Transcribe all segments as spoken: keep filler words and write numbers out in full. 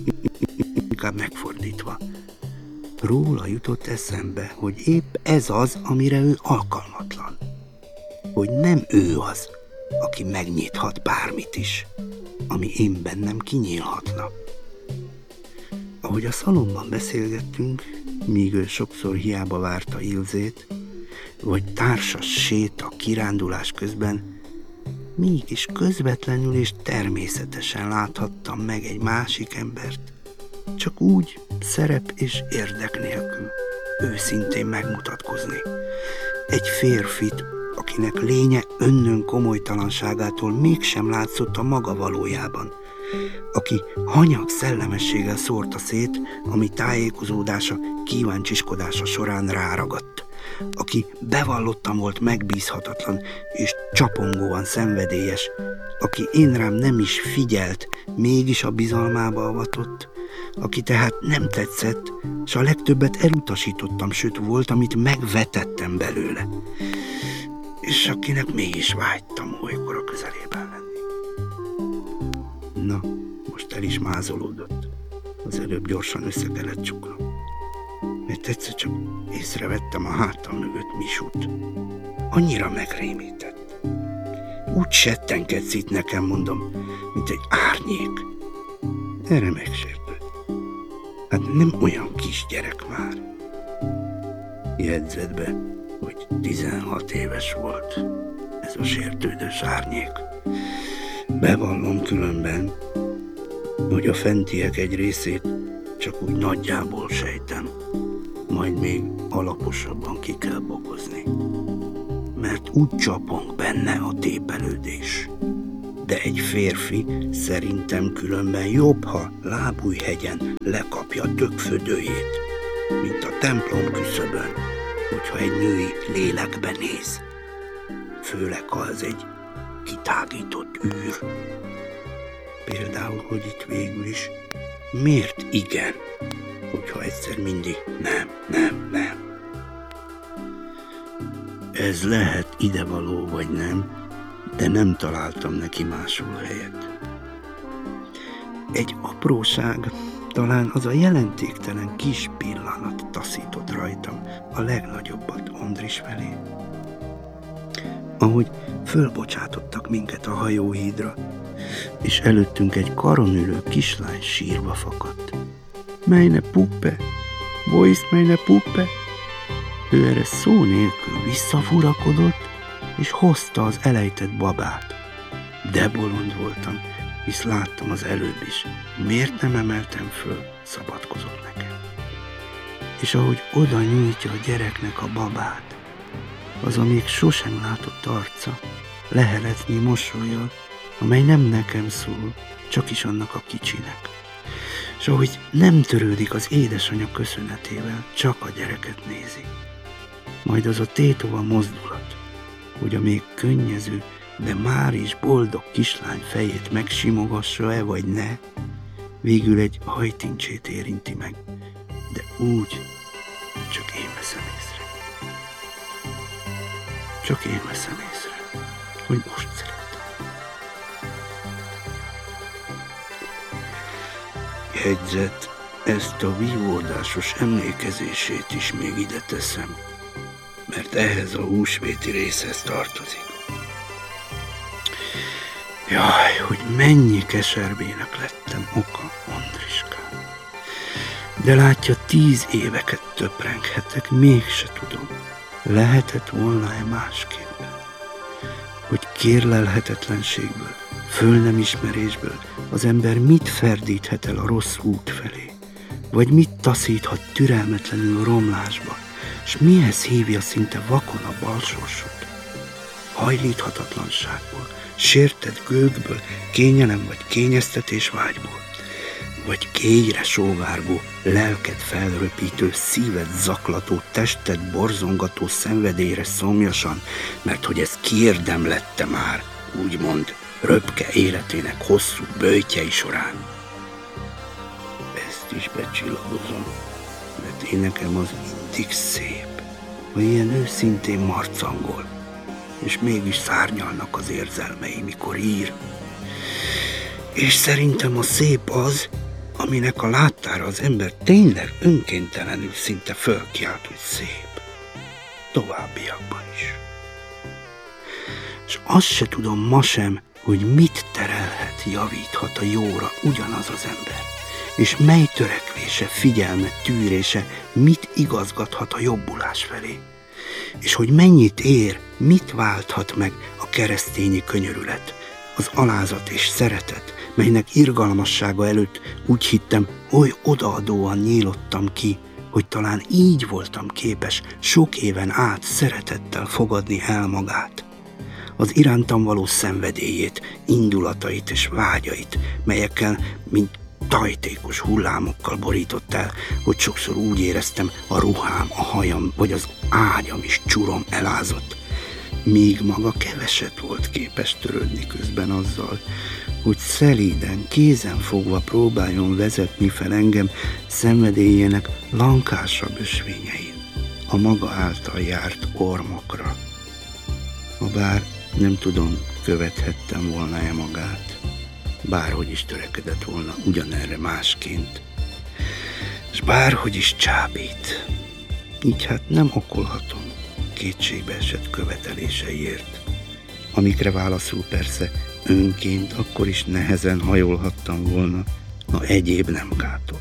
inkább megfordítva. Róla jutott eszembe, hogy épp ez az, amire ő alkalmatlan. Hogy nem ő az, aki megnyithat bármit is, ami én bennem kinyílhatna. Ahogy a szalomban beszélgettünk, míg ő sokszor hiába várta Ilzét, vagy társas séta kirándulás közben, mégis közvetlenül és természetesen láthattam meg egy másik embert, csak úgy szerep és érdek nélkül, őszintén megmutatkozni. Egy férfit, akinek lénye önnön komolytalanságától mégsem látszott a maga valójában, aki hanyag szellemességgel szórta szét, ami tájékozódása, kíváncsiskodása során ráragadt, aki bevallottan volt megbízhatatlan és csapongóan szenvedélyes, aki én rám nem is figyelt, mégis a bizalmába avatott, aki tehát nem tetszett, s a legtöbbet elutasítottam, sőt volt, amit megvetettem belőle, és akinek mégis vágytam olykor a közelében lenni. Na, most el is mázolódott. Az előbb gyorsan össze kellett csuknom, mert egyszer csak észrevettem a hátam mögött Misut. Annyira megrémített. Úgy settenkedsz itt nekem, mondom, mint egy árnyék. Erre megsértődött. Hát nem olyan kisgyerek már. Jegyzetbe, hogy tizenhat éves volt ez a sértődös árnyék. Bevallom különben, hogy a fentiek egy részét csak úgy nagyjából sejtem, majd még alaposabban ki kell bogozni, mert úgy csapong benne a tépelődés. De egy férfi szerintem különben jobb, ha lábújhegyen lekapja tökfödőjét, mint a templom küszöbön, hogyha egy női lélekbe néz. Főleg, ha az egy kitágított űr. Például, hogy itt végül is miért igen, hogyha egyszer mindig nem, nem, nem. Ez lehet idevaló vagy nem, de nem találtam neki máshol helyet. Egy apróság, talán az a jelentéktelen kis pillanat taszított rajtam a legnagyobbat Andris felé. Ahogy fölbocsátottak minket a hajóhídra, és előttünk egy karon ülő kislány sírva fakadt. Meine Puppe, wo ist meine Puppe? Ő erre szó nélkül visszafurakodott, és hozta az elejtett babát. De bolond voltam, hisz láttam az előbb is. Miért nem emeltem föl, szabadkozott nekem. És ahogy oda nyújtja a gyereknek a babát, az a még sosem látott arca, leheletnyi mosollyal, amely nem nekem szól, csak is annak a kicsinek. És ahogy nem törődik az édesanyja köszönetével, csak a gyereket nézi. Majd az a tétova mozdulat, hogy a még könnyező, de már is boldog kislány fejét megsimogassa-e vagy ne, végül egy hajtincsét érinti meg, de úgy, csak én veszem észre. Csak én veszem észre, hogy most szeretem. Jegyzet, ezt a vívódásos emlékezését is még ide teszem, mert ehhez a húsvéti részhez tartozik. Jaj, hogy mennyi keserbének lettem oka Andriskán. De látja, tíz éveket töprenghetek, mégse tudom, lehetett volna-e másképpen, hogy kérlelhetetlenségből, föl nem ismerésből az ember mit ferdíthet el a rossz út felé, vagy mit taszíthat türelmetlenül a romlásba, s mihez hívja szinte vakon a balsorsot. Hajlíthatatlanságból, sértett gőgből, kényelem vagy kényeztetés vágyból, vagy kélyre sóvárgó, lelket felröpítő, szíved zaklató, testet borzongató szenvedélyre szomjasan, mert hogy ez kiérdemlette már, úgymond, röpke életének hosszú böjtjei során. Ezt is becsillagozom, mert én nekem az mindig szép, hogy ilyen őszintén marcangol, és mégis szárnyalnak az érzelmei, mikor ír. És szerintem a szép az, aminek a láttára az ember tényleg önkéntelenül szinte fölkiált, hogy szép. Továbbiakban is. És azt se tudom ma sem, hogy mit terelhet, javíthat a jóra ugyanaz az ember, és mely törekvése, figyelme, tűrése mit igazgathat a jobbulás felé, és hogy mennyit ér, mit válthat meg a keresztényi könyörület, az alázat és szeretet, melynek irgalmassága előtt úgy hittem, oly odaadóan nyílottam ki, hogy talán így voltam képes sok éven át szeretettel fogadni el magát. Az irántam való szenvedélyét, indulatait és vágyait, melyekkel, mint tajtékos hullámokkal borított el, hogy sokszor úgy éreztem, a ruhám, a hajam vagy az ágyam is csurom elázott, míg maga keveset volt képes törődni közben azzal, hogy szelíden, kézen fogva próbáljon vezetni fel engem szenvedélyének lankásabb ösvényein, a maga által járt ormokra. Habár nem tudom, követhettem volna-e magát, bárhogy is törekedett volna ugyanerre másként, és bárhogy is csábít, így hát nem okolhatom kétségbe esett követeléseiért, amikre válaszul persze önként akkor is nehezen hajolhattam volna, ha egyéb nem gátolt.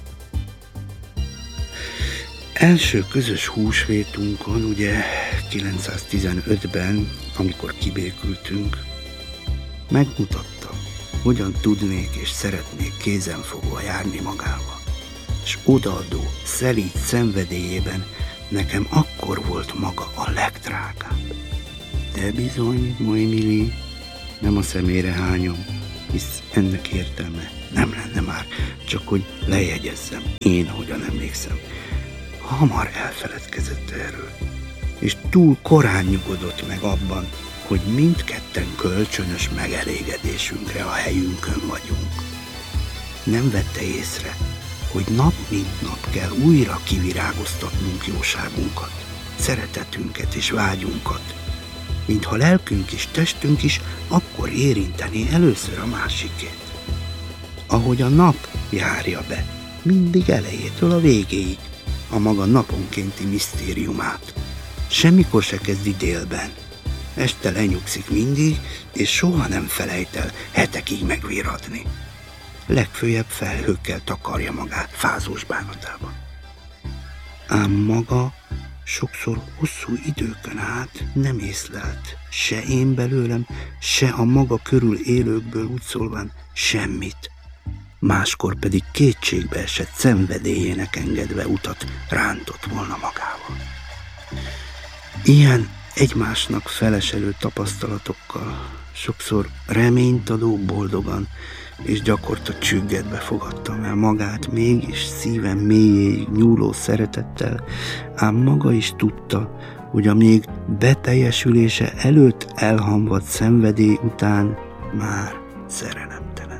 Első közös húsvétunkon, ugye kilencszáztizenötben, amikor kibékültünk, megmutatta, hogyan tudnék és szeretnék kézenfogva járni magával, és odaadó, szelíd szenvedélyében nekem akkor volt maga a legdrágább. De bizony, Noémili, nem a szemére hányom, hisz ennek értelme nem lenne már, csak hogy lejegyezzem, én hogyan emlékszem. Hamar elfeledkezett erről, és túl korán nyugodott meg abban, hogy mindketten kölcsönös megelégedésünkre a helyünkön vagyunk. Nem vette észre, hogy nap mint nap kell újra kivirágoztatnunk jóságunkat, szeretetünket és vágyunkat, mintha lelkünk és testünk is akkor érinteni először a másikét. Ahogy a nap járja be, mindig elejétől a végéig, a maga naponkénti misztériumát. Semmikor se kezdi délben. Este lenyugszik mindig, és soha nem felejt el hetekig megvirradni. Legfőjebb felhőkkel takarja magát fázós bánatában. Ám maga sokszor hosszú időkön át nem észlelt, se én belőlem, se a maga körül élőkből úgy szólván semmit. Máskor pedig kétségbe esett szenvedélyének engedve utat rántott volna magával. Ilyen egymásnak feleselő tapasztalatokkal sokszor reményt adó boldogan és gyakorta csüggedve fogadtam el magát, mégis szívem mélyéig nyúló szeretettel, ám maga is tudta, hogy a még beteljesülése előtt elhamvadt szenvedély után már szerelemtelen.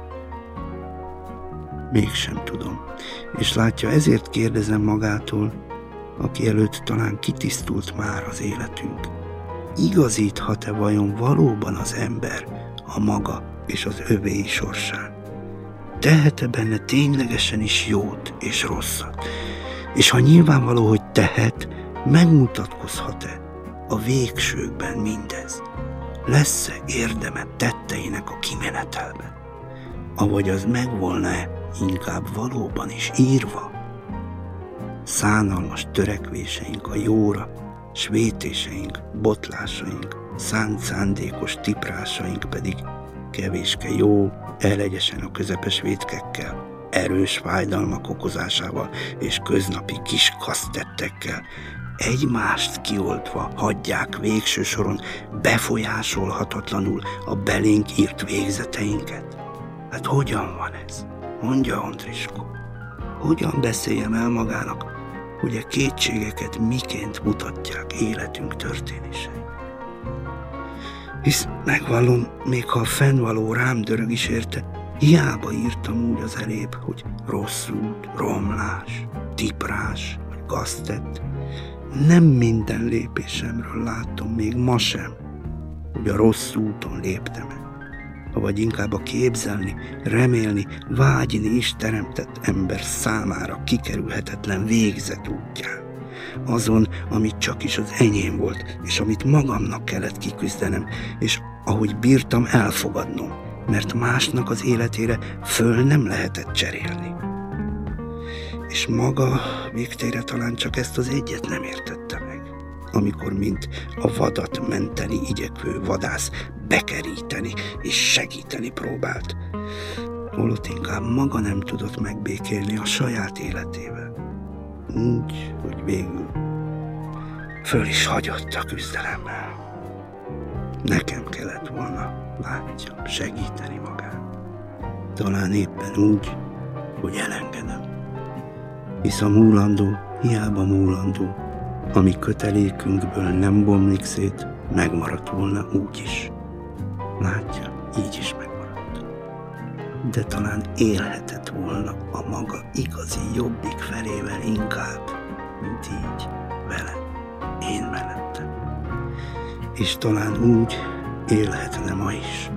Mégsem tudom, és látja, ezért kérdezem magától, aki előtt talán kitisztult már az életünk. Igazíthat-e vajon valóban az ember a maga és az övéi sorsán? Tehet-e benne ténylegesen is jót és rosszat? És ha nyilvánvaló, hogy tehet, megmutatkozhat-e a végsőkben mindez? Lesz-e érdeme tetteinek a kimenetelben? Avagy az megvolna-e inkább valóban is írva? Szánalmas törekvéseink a jóra, s vétéseink, botlásaink, szánt szándékos tiprásaink pedig kevéske jó, elegyesen a közepes vétkekkel, erős fájdalmak okozásával és köznapi kis kasztettekkel egymást kioltva hagyják végső soron befolyásolhatatlanul a belénk írt végzeteinket. Hát hogyan van ez? Mondja, Andriskó. Hogyan beszéljem el magának, hogy a kétségeket miként mutatják életünk történései? Hisz megvallom, még ha a fennvaló rám dörög is érte, hiába írtam úgy az elébb, hogy rossz út, romlás, tiprás vagy gaztett. Nem minden lépésemről látom még ma sem, hogy a rossz úton léptem-e. vagy inkább a képzelni, remélni, vágyni is teremtett ember számára kikerülhetetlen végzet útján. Azon, amit csak is az enyém volt, és amit magamnak kellett kiküzdenem, és ahogy bírtam elfogadnom, mert másnak az életére föl nem lehetett cserélni. És maga végtére talán csak ezt az egyet nem értette meg, amikor mint a vadat menteni igyekvő vadász bekeríteni és segíteni próbált. Holott inkább maga nem tudott megbékélni a saját életével. Úgy, hogy végül föl is hagyott a küzdelemmel. Nekem kellett volna, látja, segíteni magát. Talán éppen úgy, hogy elengedem. Hisz a múlandó, hiába múlandó, ami kötelékünkből nem bomlik szét, megmaradt volna úgy is. Látja, így is megmaradt. De talán élhetett volna a maga igazi jobbik felével inkább, mint így, vele, én mellettem. És talán úgy élhetne ma is.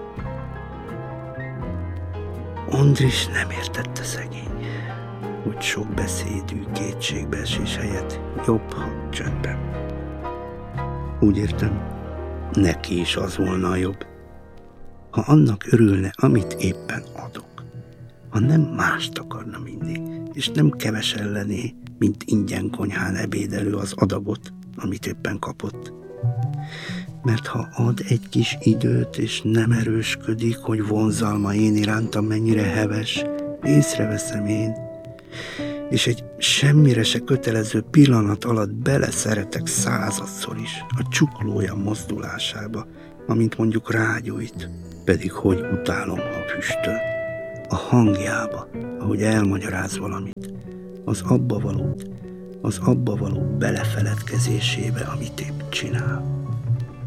Andris nem értette szegény, hogy sok beszédű kétségbeesés helyett jobb, ha csöndben. Úgy értem, neki is az volna a jobb, ha annak örülne, amit éppen adok, ha nem mást akarna mindig, és nem kevesen lenné, mint ingyen konyhán ebédelő az adagot, amit éppen kapott. Mert ha ad egy kis időt, és nem erősködik, hogy vonzalma én irántam mennyire heves, észreveszem én, és egy semmire se kötelező pillanat alatt beleszeretek századszor is a csuklója mozdulásába, amint mondjuk rágyújt, pedig hogy utálom, ha füstöl, a hangjába, ahogy elmagyaráz valamit, az abba valót, az abba való belefeledkezésébe, amit épp csinál.